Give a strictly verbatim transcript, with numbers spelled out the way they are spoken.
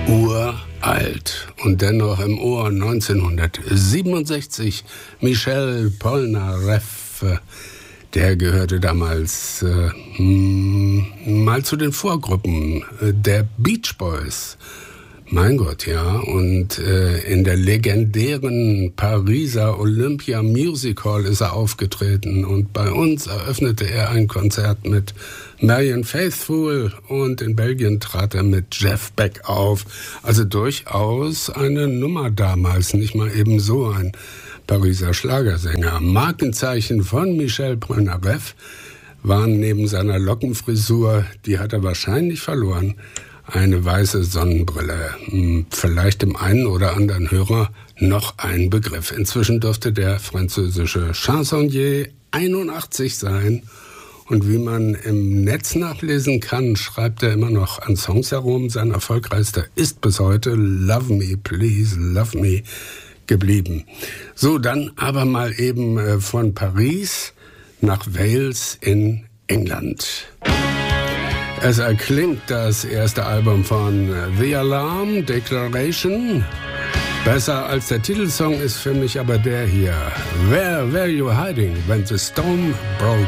Uralt und dennoch im Ohr. Neunzehnhundertsiebenundsechzig Michel Polnareff, der gehörte damals äh, mal zu den Vorgruppen der Beach Boys. Mein Gott, ja. Und äh, in der legendären Pariser Olympia Music Hall ist er aufgetreten. Und bei uns eröffnete er ein Konzert mit Marianne Faithfull. Und in Belgien trat er mit Jeff Beck auf. Also durchaus eine Nummer damals, nicht mal eben so ein Pariser Schlagersänger. Markenzeichen von Michel Polnareff waren neben seiner Lockenfrisur, die hat er wahrscheinlich verloren, eine weiße Sonnenbrille. Vielleicht dem einen oder anderen Hörer noch ein Begriff. Inzwischen dürfte der französische Chansonnier einundachtzig sein. Und wie man im Netz nachlesen kann, schreibt er immer noch an Songs herum. Sein erfolgreichster ist bis heute Love Me, Please, Love Me geblieben. So, dann aber mal eben von Paris nach Wales in England. Es erklingt das erste Album von The Alarm, Declaration. Besser als der Titelsong ist für mich aber der hier. Where were you hiding when the storm broke